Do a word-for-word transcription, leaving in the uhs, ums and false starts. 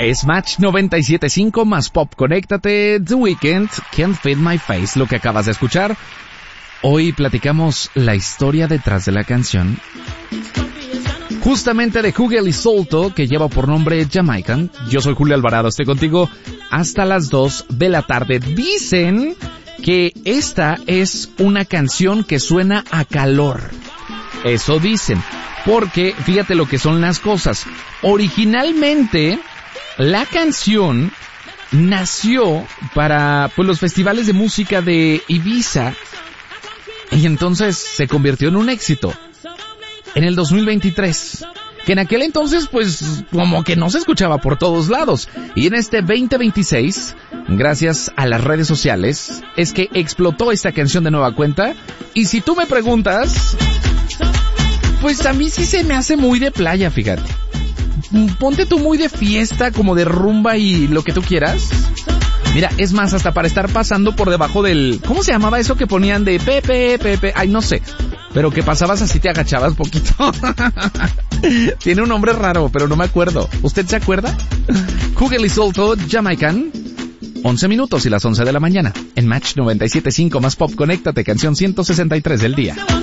Es Match noventa y siete punto cinco más Pop. Conéctate. The Weeknd, Can't Feel My Face, lo que acabas de escuchar. Hoy platicamos la historia detrás de la canción, justamente de Hugel y Solto, que lleva por nombre Jamaican. Yo soy Julio Alvarado, estoy contigo hasta las dos de la tarde. Dicen que esta es una canción que suena a calor. Eso dicen, porque fíjate lo que son las cosas. Originalmente, la canción nació para pues los festivales de música de Ibiza y entonces se convirtió en un éxito en el dos mil veintitrés, que en aquel entonces pues como que no se escuchaba por todos lados, y en este veinte veintiséis, gracias a las redes sociales, es que explotó esta canción de nueva cuenta. Y si tú me preguntas, pues a mí sí se me hace muy de playa, fíjate. Ponte tú muy de fiesta, como de rumba y lo que tú quieras. Mira, es más, hasta para estar pasando por debajo del... ¿Cómo se llamaba eso que ponían de Pepe, Pepe? Ay, no sé. Pero que pasabas así, te agachabas poquito. Tiene un nombre raro, pero no me acuerdo. ¿Usted se acuerda? Hugel y Solto, Jamaican. once minutos y las once de la mañana. En Match noventa y siete punto cinco más Pop. Conéctate, canción ciento sesenta y tres del día.